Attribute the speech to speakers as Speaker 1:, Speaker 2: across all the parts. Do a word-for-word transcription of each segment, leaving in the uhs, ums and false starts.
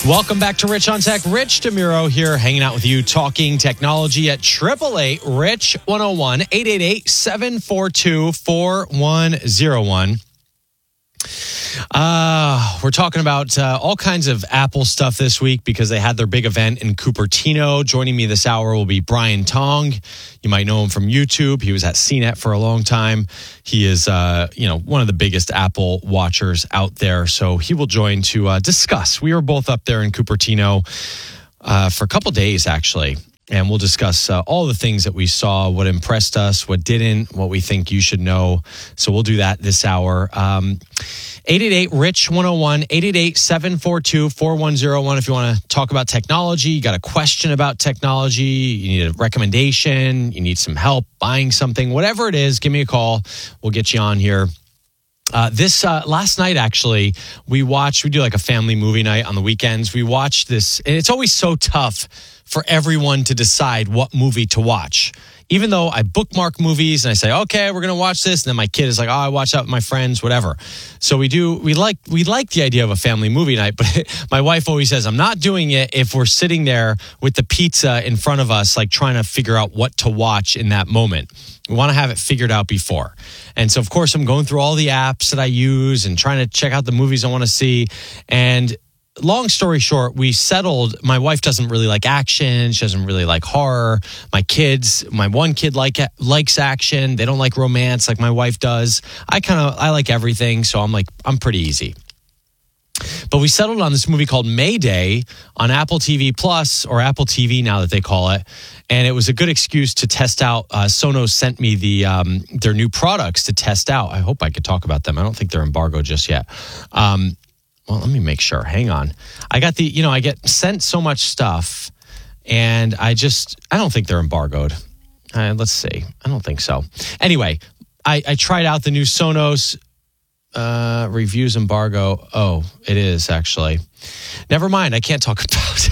Speaker 1: Welcome back to Rich on Tech. Rich DeMuro here, hanging out with you, talking technology at triple eight Rich one oh one, eight eight eight, seven four two, four one oh one. Uh, we're talking about uh, all kinds of Apple stuff this week because they had their big event in Cupertino. Joining me this hour will be Brian Tong. You might know him from YouTube. He was at C net for a long time. He is, uh, you know, one of the biggest Apple watchers out there. So he will join to uh, discuss. We were both up there in Cupertino uh, for a couple days, actually. And we'll discuss uh, all the things that we saw, what impressed us, what didn't, what we think you should know. So we'll do that this hour. Um, eight eight eight Rich one oh one, eight eight eight, seven four two, four one oh one if you want to talk about technology, you got a question about technology, you need a recommendation, you need some help buying something, whatever it is, give me a call. We'll get you on here. Uh, this uh, last night, actually, we watched, we do like a family movie night on the weekends. We watched this, and it's always so tough for everyone to decide what movie to watch. Even though I bookmark movies and I say, okay, we're going to watch this. And then my kid is like, oh, I watch that with my friends, whatever. So we do, we like, we like the idea of a family movie night, but my wife always says, I'm not doing it if we're sitting there with the pizza in front of us, like trying to figure out what to watch in that moment. We want to have it figured out before. And so, of course, I'm going through all the apps that I use and trying to check out the movies I want to see. And long story short, we settled. My wife doesn't really like action. She doesn't really like horror. My kids, my one kid like likes action. They don't like romance like my wife does. I kind of, I like everything. So I'm like, I'm pretty easy. But we settled on this movie called Mayday on Apple T V Plus, or Apple T V now that they call it. And it was a good excuse to test out. Uh, Sonos sent me the um, their new products to test out. I hope I could talk about them. I don't think they're embargoed just yet. Um, well, let me make sure. Hang on. I got the, you know, I get sent so much stuff, and I just, I don't think they're embargoed. Uh, let's see. I don't think so. Anyway, I, I tried out the new Sonos uh, reviews embargo. Oh, it is actually. Never mind. I can't talk about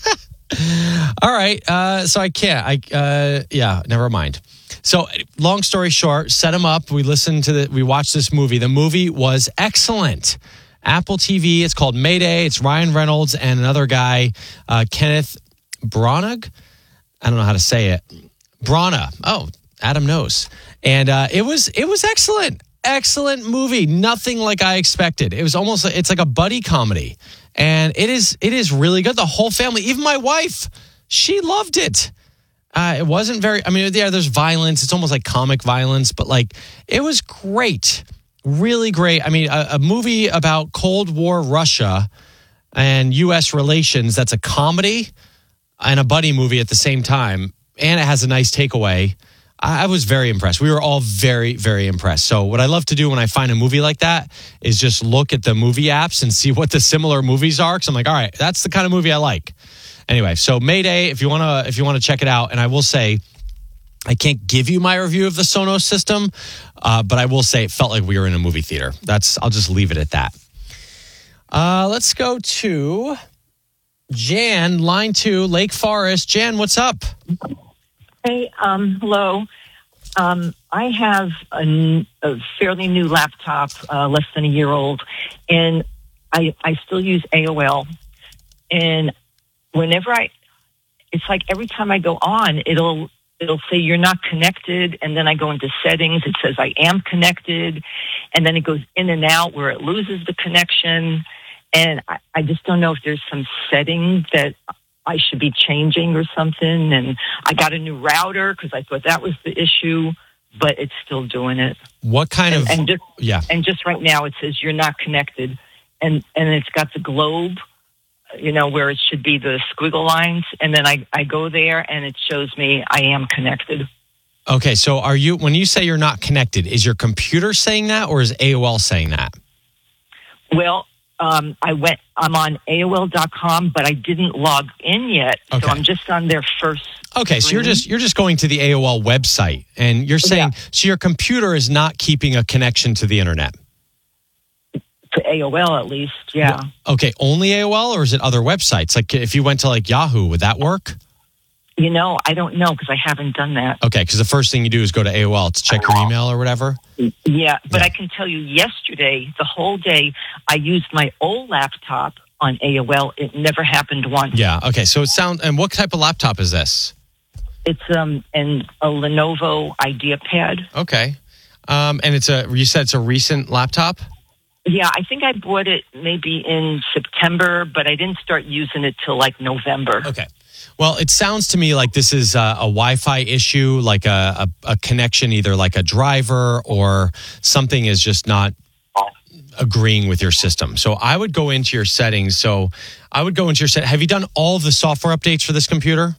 Speaker 1: All right. Uh, so I can't. I uh, yeah, never mind. So long story short, set them up. We listened to the, we watched this movie. The movie was excellent. Apple T V. It's called Mayday. It's Ryan Reynolds and another guy, uh, Kenneth Branagh. I don't know how to say it. Branagh. Oh, Adam knows. And uh, it was it was excellent. Excellent movie. Nothing like I expected. It was almost it's like a buddy comedy. And it is it is really good. The whole family, even my wife, she loved it. Uh, it wasn't very, I mean, yeah, there's violence. It's almost like comic violence, but like it was great. Really great. I mean, a, a movie about Cold War Russia and U S relations that's a comedy and a buddy movie at the same time. And it has a nice takeaway. I was very impressed. We were all very, very impressed. So what I love to do when I find a movie like that is just look at the movie apps and see what the similar movies are. Because I'm like, all right, that's the kind of movie I like. Anyway, so Mayday, if you want to if you want to check it out. And I will say, I can't give you my review of the Sonos system, uh, but I will say it felt like we were in a movie theater. That's I'll just leave it at that. Uh, let's go to Jan, line two, Lake Forest. Jan, what's up?
Speaker 2: Hey, um, hello. Um, I have a, n- a fairly new laptop, uh, less than a year old, and I, I still use A O L. And whenever I, it's like every time I go on, it'll it'll say you're not connected, and then I go into settings. It says I am connected, and then it goes in and out where it loses the connection. And I, I just don't know if there's some setting that I should be changing or something. And I got a new router because I thought that was the issue, but it's still doing it.
Speaker 1: What kind
Speaker 2: and,
Speaker 1: of,
Speaker 2: and just,
Speaker 1: yeah.
Speaker 2: And just right now it says you're not connected. And, and it's got the globe, you know, where it should be the squiggle lines. And then I, I go there and it shows me I am connected.
Speaker 1: Okay. So are you, when you say you're not connected, is your computer saying that or is A O L saying that?
Speaker 2: Well, Um, I went, I'm on A O L dot com, but I didn't log in yet.
Speaker 1: Okay.
Speaker 2: So I'm just on their first.
Speaker 1: Okay.
Speaker 2: screen.
Speaker 1: So you're just, you're just going to the A O L website and you're saying,
Speaker 2: Yeah.
Speaker 1: so your computer is not keeping a connection to the internet.
Speaker 2: To A O L at least. Yeah.
Speaker 1: Okay. Only A O L or is it other websites? Like if you went to like Yahoo, would that work?
Speaker 2: You know, I don't know because I haven't done that.
Speaker 1: Okay. Cause the first thing you do is go to A O L to check your email or whatever.
Speaker 2: Yeah. But
Speaker 1: Yeah.
Speaker 2: I can tell you yesterday, the whole day, I used my old laptop on A O L. It never happened once.
Speaker 1: Yeah. Okay. So it sounds. And what type of laptop is this?
Speaker 2: It's um an a Lenovo IdeaPad.
Speaker 1: Okay. Um, and it's a. You said it's a recent laptop.
Speaker 2: Yeah, I think I bought it maybe in September, but I didn't start using it till like November.
Speaker 1: Okay. Well, it sounds to me like this is a, a Wi-Fi issue, like a, a, a connection, either like a driver or something is just not agreeing with your system. So I would go into your settings. So I would go into your set. Have you done all of the software updates for this computer?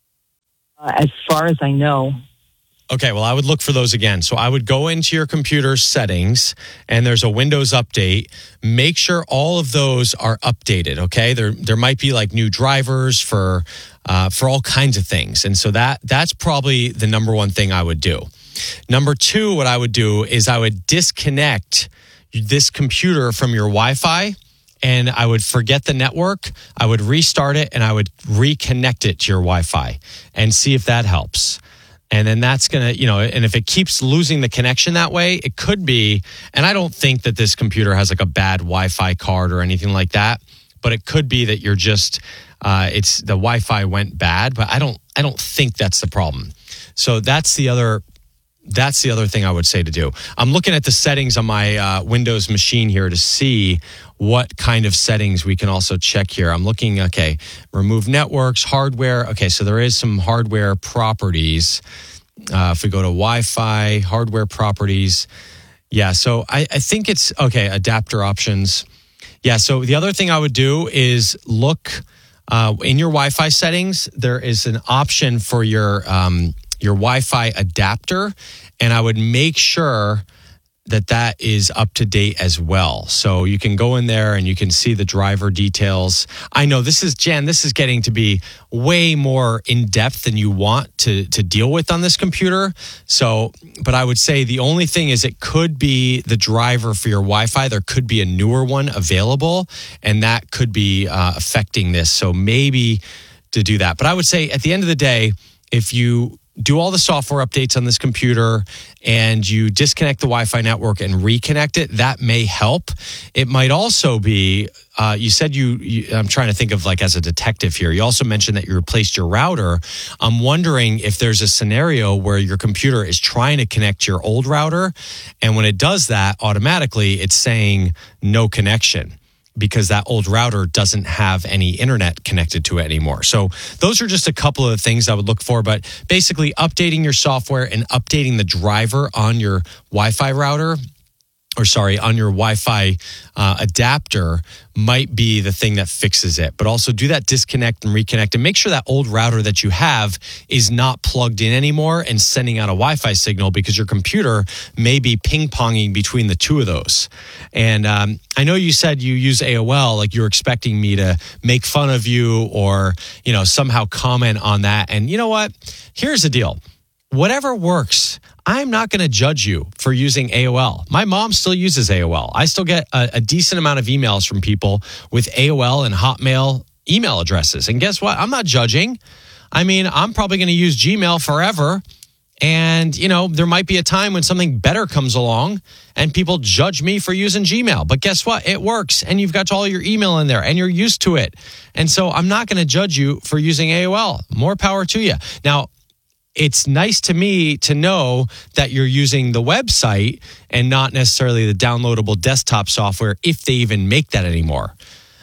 Speaker 2: Uh, as far as I know.
Speaker 1: Okay, well, I would look for those again. So I would go into your computer settings and there's a Windows update. Make sure all of those are updated, okay? There there might be like new drivers for uh, for all kinds of things. And so that that's probably the number one thing I would do. Number two, what I would do is I would disconnect this computer from your Wi-Fi and I would forget the network. I would restart it and I would reconnect it to your Wi-Fi and see if that helps. And then that's going to, you know, and if it keeps losing the connection that way, it could be, and I don't think that this computer has like a bad Wi-Fi card or anything like that, but it could be that you're just, uh, it's the Wi-Fi went bad, but I don't, I don't think that's the problem. So that's the other, that's the other thing I would say to do. I'm looking at the settings on my uh, Windows machine here to see what kind of settings we can also check here. I'm looking, okay, remove networks, hardware. Okay, so there is some hardware properties. Uh, if we go to Wi-Fi, hardware properties. Yeah, so I, I think it's, okay, adapter options. Yeah, so the other thing I would do is look uh, in your Wi-Fi settings, there is an option for your um, your Wi-Fi adapter, and I would make sure that that is up to date as well. So you can go in there and you can see the driver details. I know this is, Jan, this is getting to be way more in depth than you want to, to deal with on this computer. So, but I would say the only thing is it could be the driver for your Wi-Fi. There could be a newer one available and that could be uh, affecting this. So maybe to do that. But I would say at the end of the day, if you do all the software updates on this computer and you disconnect the Wi-Fi network and reconnect it, that may help. It might also be, uh, you said you, you, I'm trying to think of like as a detective here. You also mentioned that you replaced your router. I'm wondering if there's a scenario where your computer is trying to connect to your old router. And when it does that, automatically it's saying no connection, because that old router doesn't have any internet connected to it anymore. So those are just a couple of the things I would look for. But basically updating your software and updating the driver on your Wi-Fi router, or sorry, on your Wi-Fi uh, adapter might be the thing that fixes it. But also do that disconnect and reconnect and make sure that old router that you have is not plugged in anymore and sending out a Wi-Fi signal, because your computer may be ping-ponging between the two of those. And um, I know you said you use A O L, like you're expecting me to make fun of you or, you know, somehow comment on that. And you know what? Here's the deal. Whatever works. I'm not going to judge you for using A O L. My mom still uses A O L. I still get a, a decent amount of emails from people with A O L and Hotmail email addresses. And guess what? I'm not judging. I mean, I'm probably going to use Gmail forever. And, you know, there might be a time when something better comes along and people judge me for using Gmail. But guess what? It works. And you've got all your email in there and you're used to it. And so I'm not going to judge you for using A O L. More power to you. Now, it's nice to me to know that you're using the website and not necessarily the downloadable desktop software, if they even make that anymore.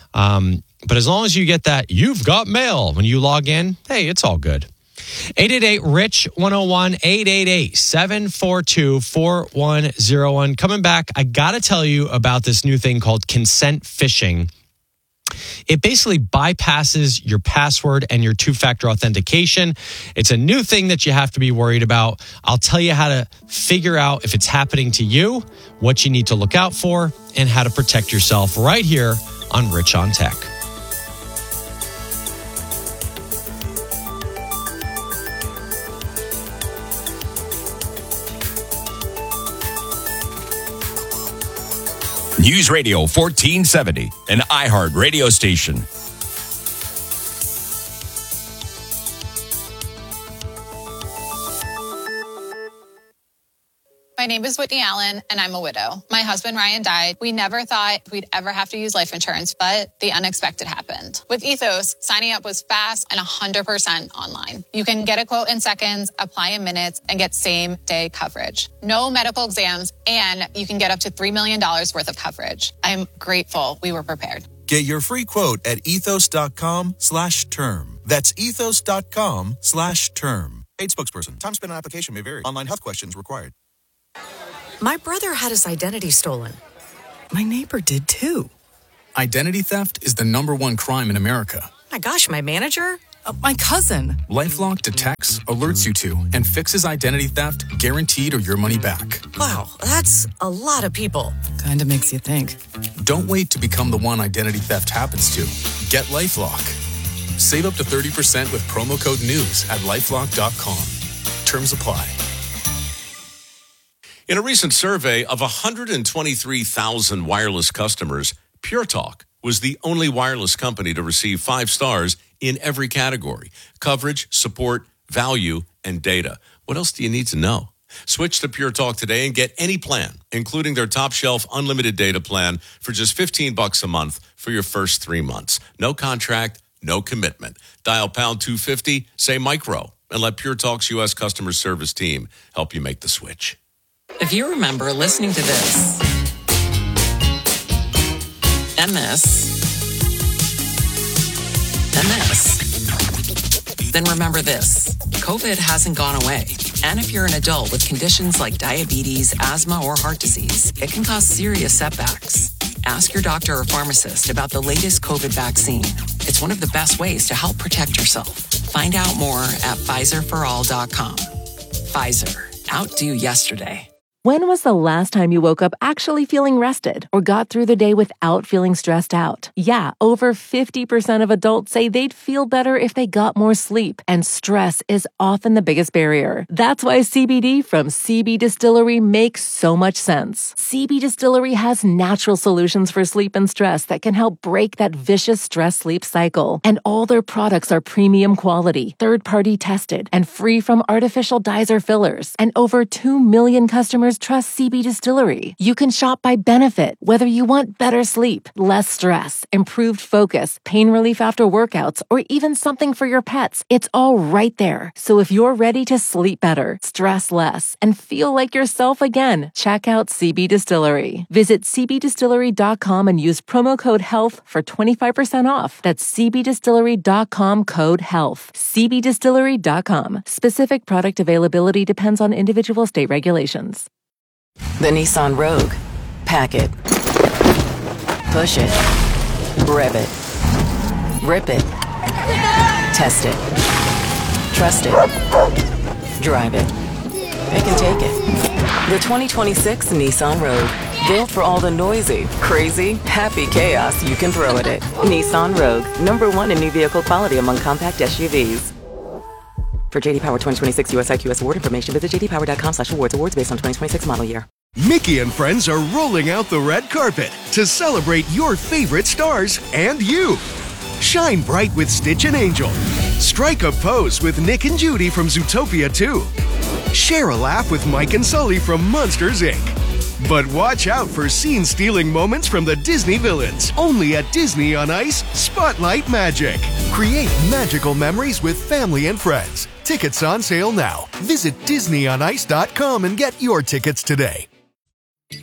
Speaker 1: Um, but as long as you get that, you've got mail when you log in, hey, it's all good. eight eight eight, R I C H, one oh one, eight eight eight, seven four two, four one oh one. Coming back, I got to tell you about this new thing called consent phishing. It basically bypasses your password and your two-factor authentication. It's a new thing that you have to be worried about. I'll tell you how to figure out if it's happening to you, what you need to look out for, and how to protect yourself right here on Rich on Tech.
Speaker 3: News Radio fourteen seventy, an iHeart radio station.
Speaker 4: My name is Whitney Allen, and I'm a widow. My husband, Ryan, died. We never thought we'd ever have to use life insurance, but the unexpected happened. With Ethos, signing up was fast and one hundred percent online. You can get a quote in seconds, apply in minutes, and get same-day coverage. No medical exams, and you can get up to three million dollars worth of coverage. I'm grateful we were prepared.
Speaker 5: Get your free quote at ethos.com slash term. That's ethos.com slash term. Paid spokesperson. Time spent on application may vary. Online health questions required.
Speaker 6: My brother had his identity stolen. My neighbor did too.
Speaker 7: Identity theft is the number one crime in America.
Speaker 6: My gosh, my manager? Uh, my cousin.
Speaker 7: LifeLock detects, alerts you to, and fixes identity theft guaranteed or your money back.
Speaker 6: Wow, that's a lot of people.
Speaker 8: Kinda makes you think.
Speaker 7: Don't wait to become the one identity theft happens to. Get LifeLock. Save up to thirty percent with promo code NEWS at lifelock dot com. Terms apply.
Speaker 9: In a recent survey of one hundred twenty-three thousand wireless customers, Pure Talk was the only wireless company to receive five stars in every category: coverage, support, value, and data. What else do you need to know? Switch to Pure Talk today and get any plan, including their top shelf unlimited data plan for just fifteen bucks a month for your first three months. No contract, no commitment. Dial pound two fifty, say micro, and let Pure Talk's U S customer service team help you make the switch.
Speaker 8: If you remember listening to this and this and this, then remember this. COVID hasn't gone away. And if you're an adult with conditions like diabetes, asthma, or heart disease, it can cause serious setbacks. Ask your doctor or pharmacist about the latest COVID vaccine. It's one of the best ways to help protect yourself. Find out more at Pfizer for all dot com. Pfizer. Outdo yesterday.
Speaker 10: When was the last time you woke up actually feeling rested or got through the day without feeling stressed out? Yeah, over fifty percent of adults say they'd feel better if they got more sleep, and stress is often the biggest barrier. That's why C B D from C B Distillery makes so much sense. C B Distillery has natural solutions for sleep and stress that can help break that vicious stress-sleep cycle. And all their products are premium quality, third-party tested, and free from artificial dyes or fillers. And over two million customers trust C B Distillery. You can shop by benefit, whether you want better sleep, less stress, improved focus, pain relief after workouts, or even something for your pets. It's all right there. So if you're ready to sleep better, stress less, and feel like yourself again, check out C B Distillery. Visit c b distillery dot com and use promo code HEALTH for twenty-five percent off. That's c b distillery dot com code HEALTH. c b distillery dot com. Specific product availability depends on individual state regulations.
Speaker 8: The Nissan Rogue. Pack it. Push it. Rev it. Rip it. Test it. Trust it. Drive it. Pick and take it. The twenty twenty-six Nissan Rogue. Built for all the noisy, crazy, happy chaos you can throw at it. Nissan Rogue. Number one in new vehicle quality among compact S U Vs. For J D Power twenty twenty-six U S I Q S award information, visit j d power dot com slash awards. Awards based on twenty twenty-six model year.
Speaker 11: Mickey and friends are rolling out the red carpet to celebrate your favorite stars and you. Shine bright with Stitch and Angel. Strike a pose with Nick and Judy from Zootopia two. Share a laugh with Mike and Sully from Monsters, Incorporated. But watch out for scene-stealing moments from the Disney villains. Only at Disney on Ice, Spotlight Magic. Create magical memories with family and friends. Tickets on sale now. Visit disney on ice dot com and get your tickets today.